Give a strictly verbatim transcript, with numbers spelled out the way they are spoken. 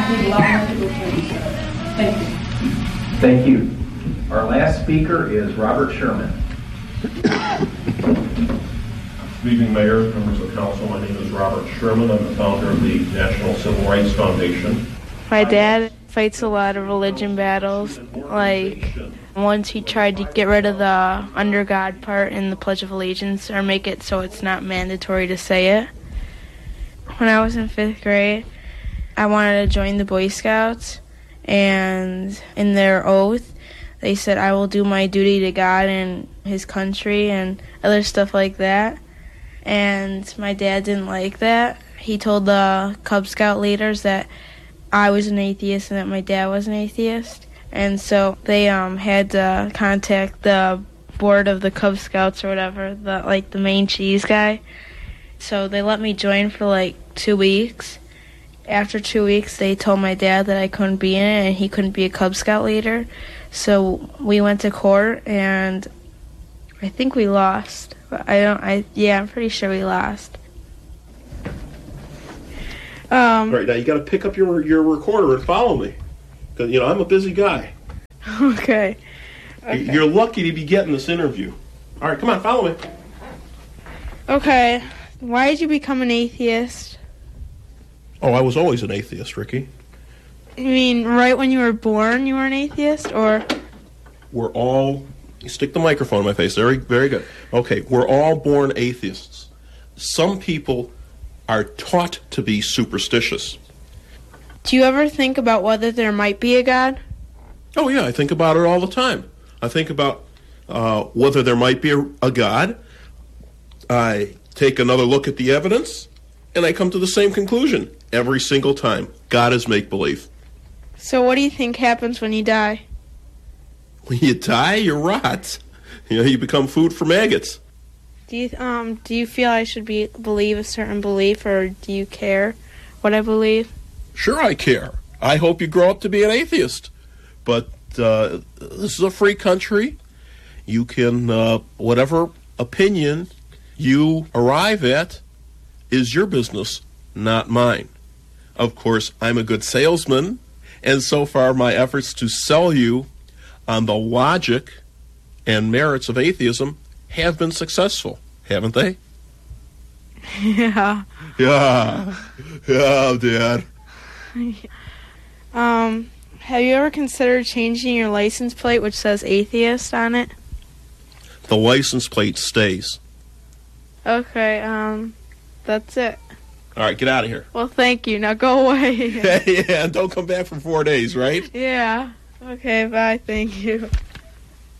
would love to go forward. Thank you. Thank you. Our last speaker is Robert Sherman. Good evening, Mayor, members of council. My name is Robert Sherman. I'm the founder of the National Civil Rights Foundation. My dad fights a lot of religion battles. Like, once he tried to get rid of the under God part in the Pledge of Allegiance, or make it so it's not mandatory to say it. When I was in fifth grade, I wanted to join the Boy Scouts, and in their oath, they said, I will do my duty to God and his country and other stuff like that. And my dad didn't like that. He told the Cub Scout leaders that I was an atheist and that my dad was an atheist. And so they um, had to contact the board of the Cub Scouts or whatever, the like the main cheese guy. So they let me join for like two weeks. After two weeks, they told my dad that I couldn't be in it and he couldn't be a Cub Scout leader. So we went to court, and I think we lost. I don't. I yeah, I'm pretty sure we lost. Um, All right, now you got to pick up your your recorder and follow me, because you know I'm a busy guy. Okay. okay. You're lucky to be getting this interview. All right, come on, follow me. Okay. Why did you become an atheist? Oh, I was always an atheist, Ricky. You mean right when you were born you were an atheist, or? We're all... You stick the microphone in my face. Very, very good. Okay, we're all born atheists. Some people are taught to be superstitious. Do you ever think about whether there might be a God? Oh, yeah, I think about it all the time. I think about uh, whether there might be a, a God. I take another look at the evidence, and I come to the same conclusion every single time. God is make-believe. So what do you think happens when you die? When you die, you rot. You know, you become food for maggots. Do you um do you feel I should be believe a certain belief, or do you care what I believe? Sure, I care. I hope you grow up to be an atheist. But uh, this is a free country. You can uh, whatever opinion you arrive at is your business, not mine. Of course, I'm a good salesman, and so far my efforts to sell you on the logic and merits of atheism have been successful, haven't they? Yeah. Yeah. Yeah, Dad. Um, have you ever considered changing your license plate, which says atheist on it? The license plate stays. Okay, um, that's it. All right, get out of here. Well, thank you. Now go away. Yeah, don't come back for four days, right? Yeah. Okay, bye. Thank you.